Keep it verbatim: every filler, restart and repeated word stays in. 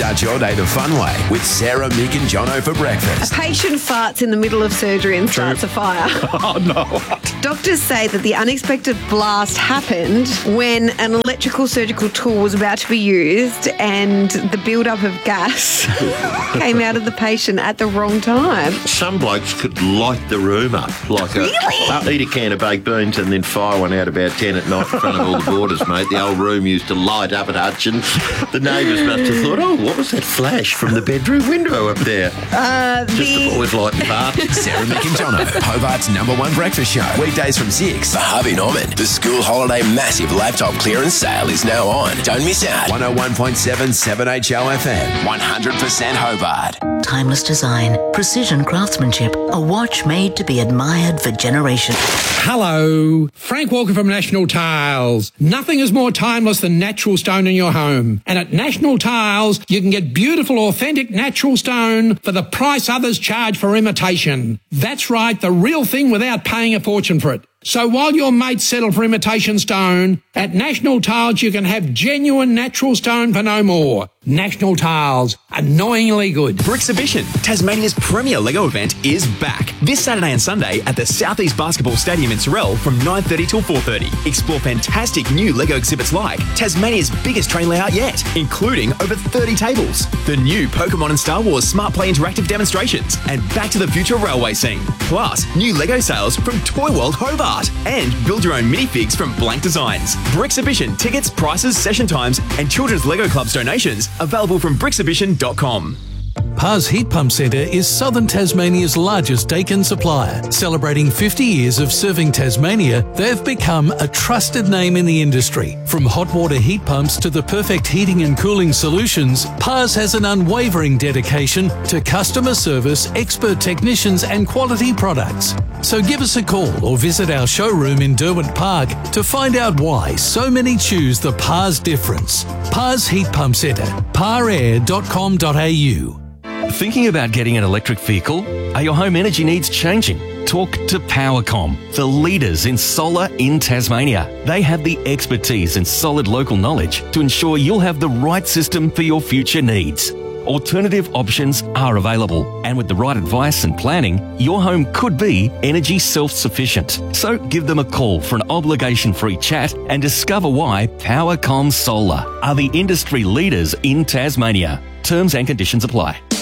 Start your day the fun way with Sarah, Mick and Jono for breakfast. A patient farts in the middle of surgery and starts a fire. Oh, no. Doctors say that the unexpected blast happened when an electrical surgical tool was about to be used and the build-up of gas came out of the patient at the wrong time. Some blokes could light the room up. Like Really? A, uh, eat a can of baked beans and then fire one out about ten at night in front of all the boarders, mate. The old room used to light up at Hutchins. The neighbours must have thought, oh, what was that flash from the bedroom window up there? Uh, Just the... always lighting farts. Sarah, Mick and Jono, Hobart's number one breakfast show. Weekdays from six. For Harvey Norman, the school holiday massive laptop clearance sale is now on. Don't miss out. one oh one point seven seven H O F M. one hundred percent Hobart. Timeless design, precision craftsmanship, a watch made to be admired for generations. Hello, Frank Walker from National Tiles. Nothing is more timeless than natural stone in your home. And at National Tiles, you can get beautiful, authentic natural stone for the price others charge for imitation. That's right, the real thing without paying a fortune for it. So while your mates settle for imitation stone, at National Tiles you can have genuine natural stone for no more. National Tiles, annoyingly good. Brixabition, Tasmania's premier Lego event, is back this Saturday and Sunday at the Southeast Basketball Stadium in Sorell from nine thirty till four thirty. Explore fantastic new Lego exhibits like Tasmania's biggest train layout yet, including over thirty tables, the new Pokemon and Star Wars Smart Play interactive demonstrations, and Back to the Future railway scene. Plus, new Lego sales from Toy World Hobart, and build your own minifigs from Blank Designs. Brixabition tickets, prices, session times, and Children's Lego Club's donations available from brixabition dot com. Pars Heat Pump Centre is Southern Tasmania's largest Dakin supplier. Celebrating fifty years of serving Tasmania, they've become a trusted name in the industry. From hot water heat pumps to the perfect heating and cooling solutions, Pars has an unwavering dedication to customer service, expert technicians and quality products. So give us a call or visit our showroom in Derwent Park to find out why so many choose the Pars difference. Pars Heat Pump Centre, par air dot com dot a u. Thinking about getting an electric vehicle? Are your home energy needs changing? Talk to Powercom, the leaders in solar in Tasmania. They have the expertise and solid local knowledge to ensure you'll have the right system for your future needs. Alternative options are available, and with the right advice and planning, your home could be energy self-sufficient. So give them a call for an obligation-free chat and discover why Powercom Solar are the industry leaders in Tasmania. Terms and conditions apply.